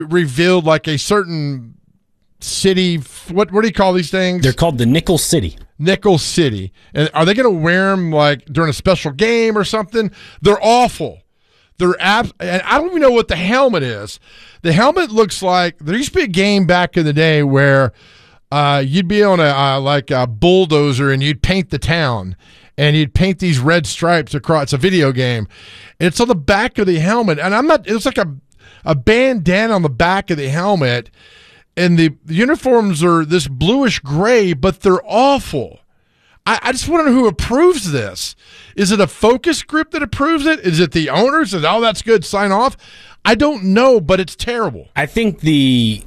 revealed like a certain city. What do you call these things? They're called the Nickel City. Nickel City. And are they going to wear them like during a special game or something? They're awful. And I don't even know what the helmet is. The helmet looks like there used to be a game back in the day where you'd be on a bulldozer and you'd paint the town and you'd paint these red stripes across. It's a video game. It's on the back of the helmet, and it's like a bandana on the back of the helmet, and the uniforms are this bluish gray, but they're awful. I just want to know who approves this. Is it a focus group that approves it? Is it the owners? Is that's good, sign off? I don't know, but it's terrible. I think the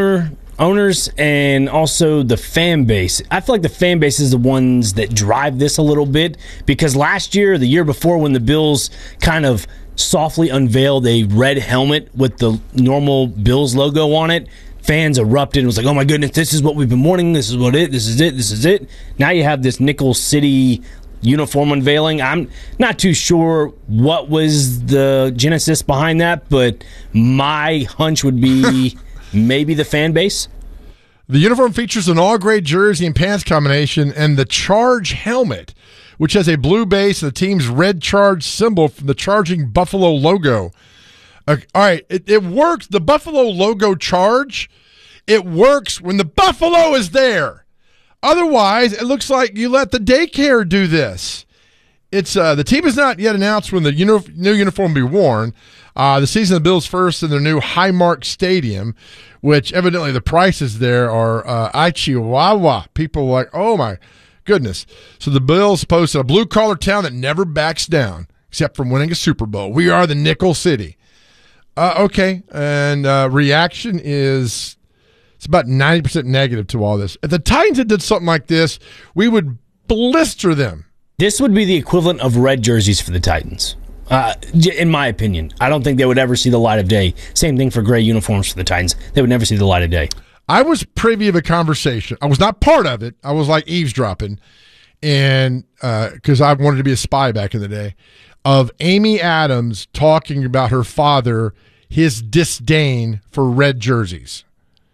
owners and also the fan base. I feel like the fan base is the ones that drive this a little bit, because last year, the year before, when the Bills kind of softly unveiled a red helmet with the normal Bills logo on it, fans erupted and was like, oh my goodness, this is what we've been wanting, this is it. Now you have this Nickel City uniform unveiling. I'm not too sure what was the genesis behind that, but my hunch would be maybe the fan base. The uniform features an all-gray jersey and pants combination and the Charge helmet, which has a blue base and the team's red Charge symbol from the Charging Buffalo logo. All right, it works. The Buffalo logo Charge, it works when the Buffalo is there. Otherwise, it looks like you let the daycare do this. It's the team has not yet announced when the new uniform will be worn. The season of the Bills first in their new Highmark Stadium, which evidently the prices there are Chihuahua. People are like, oh my goodness. So the Bills posted a blue-collar town that never backs down, except from winning a Super Bowl. We are the Nickel City. Okay, and reaction is it's about 90% negative to all this. If the Titans had did something like this, we would blister them. This would be the equivalent of red jerseys for the Titans, in my opinion. I don't think they would ever see the light of day. Same thing for gray uniforms for the Titans. They would never see the light of day. I was privy of a conversation. I was not part of it. I was like eavesdropping, and because I wanted to be a spy back in the day, of Amy Adams talking about her father, his disdain for red jerseys.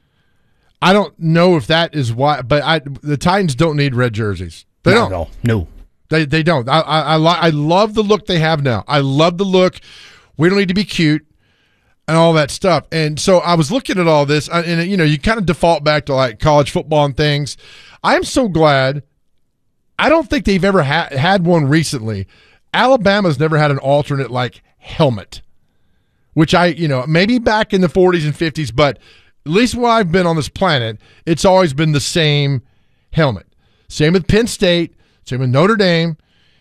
I don't know if that is why, but the Titans don't need red jerseys. They don't. At all. No. They don't. I love the look they have now. I love the look. We don't need to be cute and all that stuff. And so I was looking at all this, and you kind of default back to like college football and things. I'm so glad. I don't think they've ever had one recently. Alabama's never had an alternate like helmet, which maybe back in the 40s and 50s, but at least while I've been on this planet, it's always been the same helmet. Same with Penn State, same with Notre Dame,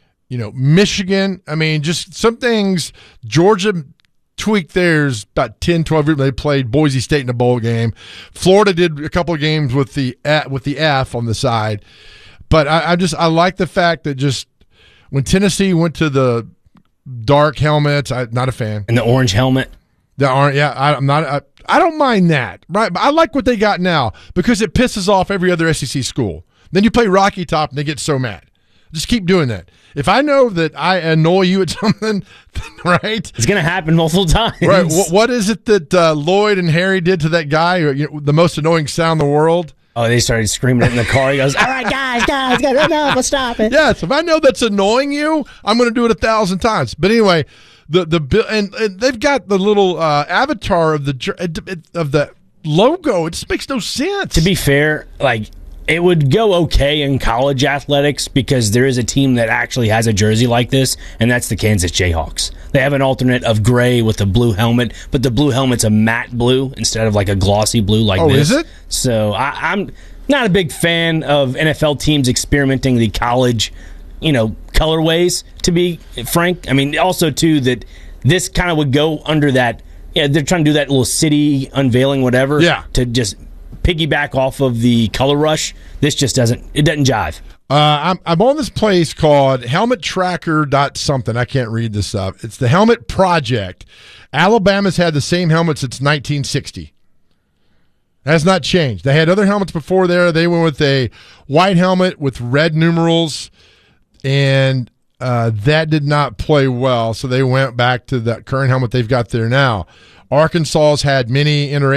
Michigan. I mean, just some things. Georgia tweaked theirs about 10, 12 years. They played Boise State in a bowl game. Florida did a couple of games with the F on the side. But I like the fact that just when Tennessee went to the dark helmets, I'm not a fan. And the orange helmet. I'm not. I don't mind that, right? But I like what they got now because it pisses off every other SEC school. Then you play Rocky Top and they get so mad. Just keep doing that. If I know that I annoy you at something, right? It's going to happen multiple times. Right. What is it that Lloyd and Harry did to that guy? The most annoying sound in the world. Oh, they started screaming it in the car. He goes, all right, guys, enough, stop it. Yes, if I know that's annoying you, I'm going to do it 1,000 times. But anyway, the and they've got the little avatar of the logo. It just makes no sense. To be fair, it would go okay in college athletics because there is a team that actually has a jersey like this, and that's the Kansas Jayhawks. They have an alternate of gray with a blue helmet, but the blue helmet's a matte blue instead of like a glossy blue like this. Oh, is it? So I'm not a big fan of NFL teams experimenting the college, colorways, to be frank. I mean, also, too, that this kind of would go under that. Yeah, they're trying to do that little city unveiling, whatever. Yeah. To just piggyback off of the color rush. This just doesn't jive. I'm on this place called helmettracker.something. I can't read this stuff. It's the Helmet Project. Alabama's had the same helmet since 1960. Has not changed. They had other helmets before there. They went with a white helmet with red numerals, and that did not play well, so they went back to that current helmet they've got there now. Arkansas has had many